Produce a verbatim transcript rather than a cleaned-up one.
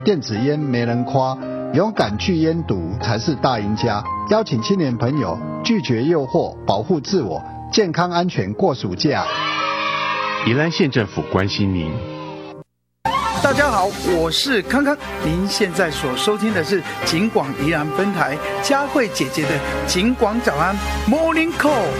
电子烟没人夸，勇敢拒烟毒才是大赢家。邀请青年朋友拒绝诱惑，保护自我，健康安全过暑假。 宜兰县政府关心您。 大家好，我是康康，您现在所收听的是警广宜兰分台佳慧姐姐的警广早安 Morning Call。